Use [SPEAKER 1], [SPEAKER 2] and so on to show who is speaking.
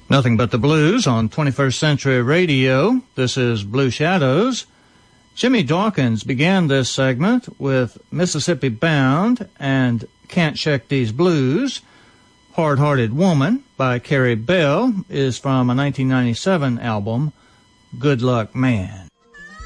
[SPEAKER 1] Nothing but the blues on 21st Century Radio. This is Blue Shadows. Jimmy Dawkins began this segment with Mississippi Bound and Can't Shake These Blues. Hard-Hearted Woman by Carrie Bell is from a 1997 album, Good Luck Man.